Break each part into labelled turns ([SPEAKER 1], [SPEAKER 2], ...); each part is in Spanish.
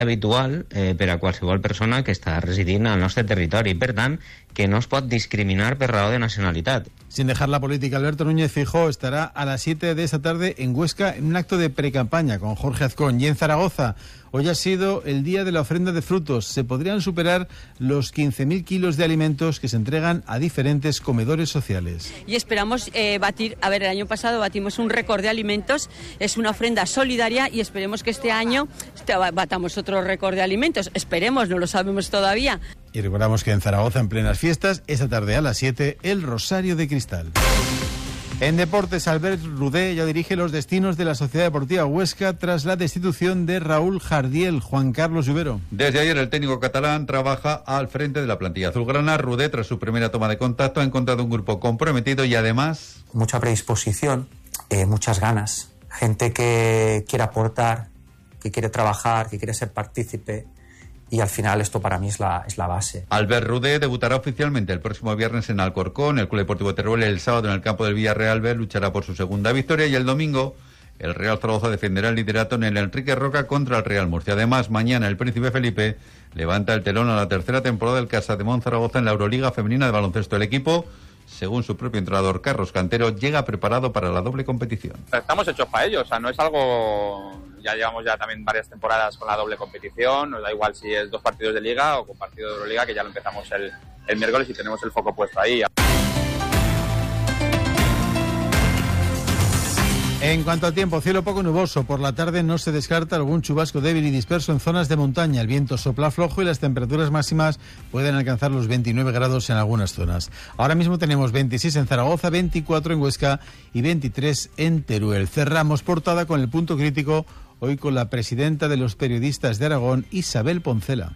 [SPEAKER 1] habitual per a qualsevol persona que està residint al nostre territori. Per tant, que no es pot discriminar per raó de nacionalitat.
[SPEAKER 2] Sin dejar la política, Alberto Núñez Feijóo estará a las 7 de esta tarde en Huesca en un acto de precampaña con Jorge Azcón. Y en Zaragoza, hoy ha sido el día de la ofrenda de frutos. Se podrían superar los 15.000 kilos de alimentos que se entregan a diferentes comedores sociales.
[SPEAKER 3] Y esperamos batir, el año pasado batimos un récord de alimentos, es una ofrenda solidaria y esperemos que este año batamos otro récord de alimentos. Esperemos, no lo sabemos todavía.
[SPEAKER 2] Y recordamos que en Zaragoza, en plenas fiestas, esta tarde a las 7, el Rosario de Cristal. En deportes, Albert Rudé ya dirige los destinos de la Sociedad Deportiva Huesca tras la destitución de Raúl Jardiel. Juan Carlos Lluvero.
[SPEAKER 4] Desde ayer el técnico catalán trabaja al frente de la plantilla azulgrana. Rudé, tras su primera toma de contacto, ha encontrado un grupo comprometido y además...
[SPEAKER 5] mucha predisposición, muchas ganas, gente que quiere aportar, que quiere trabajar, que quiere ser partícipe. Y al final esto para mí es la base.
[SPEAKER 4] Albert Rudé debutará oficialmente el próximo viernes en Alcorcón. El Club Deportivo Teruel el sábado en el campo del Villarreal B luchará por su segunda victoria y el domingo el Real Zaragoza defenderá el liderato en el Enrique Roca contra el Real Murcia. Además, mañana el Príncipe Felipe levanta el telón a la tercera temporada del Casademont Zaragoza en la Euroliga Femenina de Baloncesto. El equipo, según su propio entrenador Carlos Cantero, llega preparado para la doble competición.
[SPEAKER 6] Estamos hechos para ello, o sea, no es algo... Ya llevamos también varias temporadas con la doble competición, nos da igual si es 2 partidos de Liga o con partido de Euroliga, que ya lo empezamos el miércoles y tenemos el foco puesto ahí.
[SPEAKER 2] En cuanto al tiempo, cielo poco nuboso. Por la tarde no se descarta algún chubasco débil y disperso en zonas de montaña. El viento sopla flojo y las temperaturas máximas pueden alcanzar los 29 grados en algunas zonas. Ahora mismo tenemos 26 en Zaragoza, 24 en Huesca y 23 en Teruel. Cerramos portada con el punto crítico, hoy con la presidenta de los periodistas de Aragón, Isabel Poncela.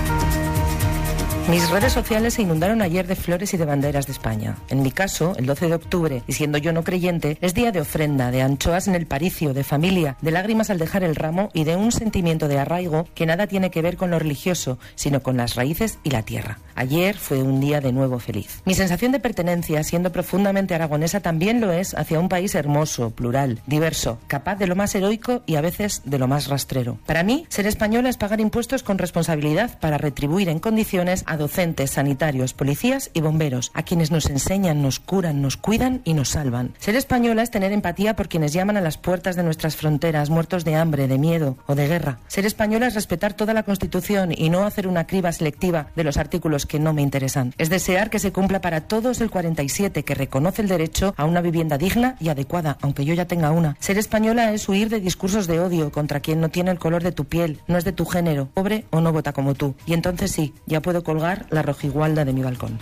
[SPEAKER 7] Mis redes sociales se inundaron ayer de flores y de banderas de España. En mi caso, el 12 de octubre, y siendo yo no creyente, es día de ofrenda, de anchoas en el paricio, de familia, de lágrimas al dejar el ramo y de un sentimiento de arraigo que nada tiene que ver con lo religioso, sino con las raíces y la tierra. Ayer fue un día de nuevo feliz. Mi sensación de pertenencia, siendo profundamente aragonesa, también lo es hacia un país hermoso, plural, diverso, capaz de lo más heroico y a veces de lo más rastrero. Para mí, ser española es pagar impuestos con responsabilidad para retribuir en condiciones a docentes, sanitarios, policías y bomberos, a quienes nos enseñan, nos curan, nos cuidan y nos salvan. Ser española es tener empatía por quienes llaman a las puertas de nuestras fronteras, muertos de hambre, de miedo o de guerra. Ser española es respetar toda la Constitución y no hacer una criba selectiva de los artículos que no me interesan. Es desear que se cumpla para todos el 47, que reconoce el derecho a una vivienda digna y adecuada, aunque yo ya tenga una. Ser española es huir de discursos de odio contra quien no tiene el color de tu piel, no es de tu género, pobre o no vota como tú. Y entonces sí, ya puedo colgar la rojigualda de mi balcón.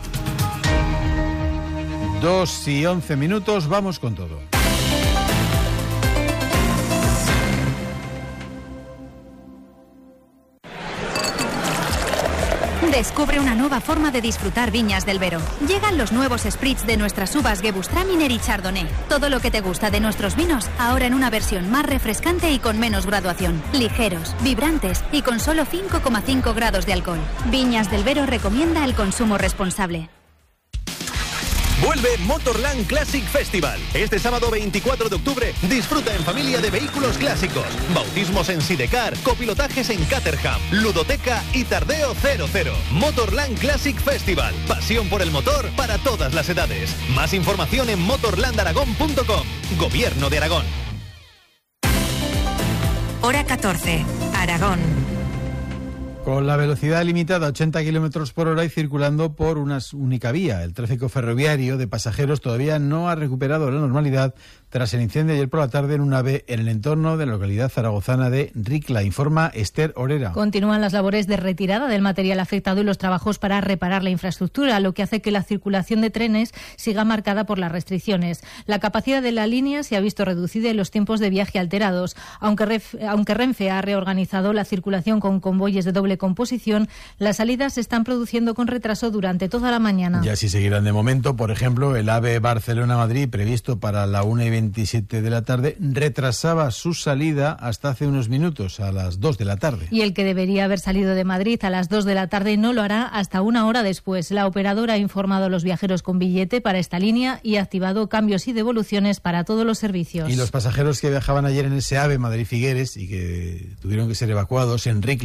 [SPEAKER 2] 2:11, vamos con todo.
[SPEAKER 8] Descubre una nueva forma de disfrutar Viñas del Vero. Llegan los nuevos spritz de nuestras uvas Gewürztraminer y Chardonnay. Todo lo que te gusta de nuestros vinos, ahora en una versión más refrescante y con menos graduación. Ligeros, vibrantes y con solo 5,5 grados de alcohol. Viñas del Vero recomienda el consumo responsable.
[SPEAKER 9] Vuelve Motorland Classic Festival. Este sábado 24 de octubre disfruta en familia de vehículos clásicos, bautismos en Sidecar, copilotajes en Caterham, ludoteca y tardeo 00. Motorland Classic Festival. Pasión por el motor para todas las edades. Más información en motorlandaragón.com. Gobierno de Aragón.
[SPEAKER 8] Hora 14. Aragón.
[SPEAKER 2] Con la velocidad limitada a 80 km por hora y circulando por una única vía. El tráfico ferroviario de pasajeros todavía no ha recuperado la normalidad tras el incendio ayer por la tarde en un AVE en el entorno de la localidad zaragozana de Ricla, informa Esther Orera.
[SPEAKER 10] Continúan las labores de retirada del material afectado y los trabajos para reparar la infraestructura, lo que hace que la circulación de trenes siga marcada por las restricciones. La capacidad de la línea se ha visto reducida y los tiempos de viaje alterados. Aunque Renfe ha reorganizado la circulación con convoyes de doble composición, las salidas se están produciendo con retraso durante toda la mañana.
[SPEAKER 2] Y así seguirán de momento. Por ejemplo, el AVE Barcelona-Madrid, previsto para la 1:20 27 de la tarde, retrasaba su salida hasta hace unos minutos, a las 2 de la tarde.
[SPEAKER 10] Y el que debería haber salido de Madrid a las 2 de la tarde no lo hará hasta una hora después. La operadora ha informado a los viajeros con billete para esta línea y ha activado cambios y devoluciones para todos los servicios.
[SPEAKER 2] Y los pasajeros que viajaban ayer en ese AVE Madrid-Figueres y que tuvieron que ser evacuados, Enrique